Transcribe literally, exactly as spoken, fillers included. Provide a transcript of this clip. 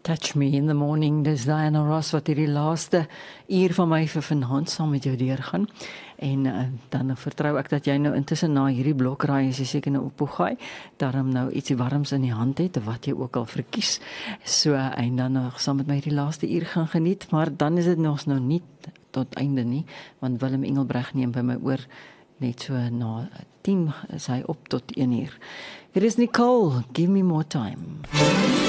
Touch Me in the Morning, dis Diana Ross wat hierdie laaste uur van my vir vanaand saam met jou deurgaan. En uh, dan vertrou ek dat jy nou intussen na hierdie blokraai is jy seker nou op Pogai, daarom nou ietsie warms in die hand het, wat jy ook al verkies. So, en dan nog saam met my hierdie laaste uur gaan geniet, maar dan is dit nog nou nie tot einde nie, want Willem Engelbreg neem by my oor net so na tien is hy op tot een uur. Hier is Nicole, Give Me More Time.